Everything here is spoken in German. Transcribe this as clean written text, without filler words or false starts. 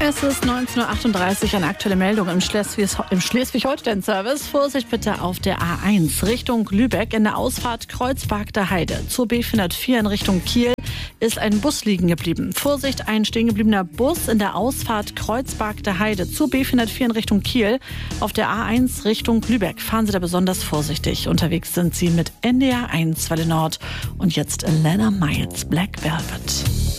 Es ist 19:38 Uhr, eine aktuelle Meldung im Schleswig-Holstein-Service. Vorsicht bitte auf der A1 Richtung Lübeck in der Ausfahrt Kreuzberg Heide. Zur B404 in Richtung Kiel ist ein Bus liegen geblieben. Vorsicht, ein stehen gebliebener Bus in der Ausfahrt Kreuzberg Heide. Zur B404 in Richtung Kiel. Auf der A1 Richtung Lübeck fahren Sie da besonders vorsichtig. Unterwegs sind Sie mit NDR 1 Welle Nord. Und jetzt Lena Miles, Black Velvet.